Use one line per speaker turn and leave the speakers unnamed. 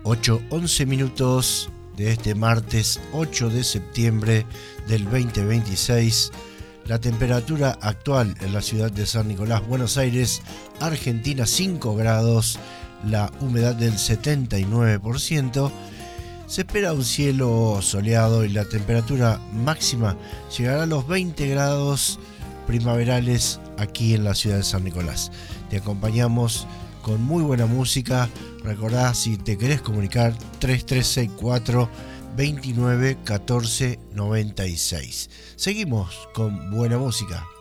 8:11 minutos de este martes 8 de septiembre del 2026. La temperatura actual en la ciudad de San Nicolás, Buenos Aires, Argentina, 5 grados, la humedad del 79%. Se espera un cielo soleado y la temperatura máxima llegará a los 20 grados primaverales aquí en la ciudad de San Nicolás. Te acompañamos con muy buena música. Recordá, si te querés comunicar, 3364 29 14 96. Seguimos con buena música.